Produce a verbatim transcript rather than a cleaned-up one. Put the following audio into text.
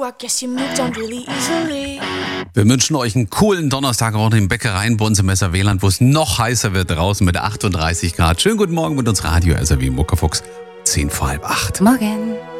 I guess you moved on really easily. Wir wünschen euch einen coolen Donnerstag auch im Bäckereien bei uns im S R W-Land, wo es noch heißer wird draußen mit achtunddreißig Grad. Schönen guten Morgen mit uns Radio S R W Muckefuchs. zehn vor halb acht. Morgen.